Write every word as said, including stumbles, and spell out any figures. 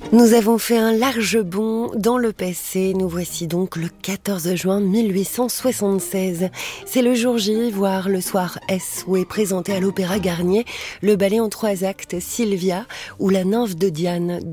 Nous avons fait un large bond dans le passé. Nous voici donc le quatorze juin mille huit cent soixante-seize. C'est le jour J, voire le soir S, où est présenté à l'Opéra Garnier le ballet en trois actes Sylvia ou la nymphe de Diane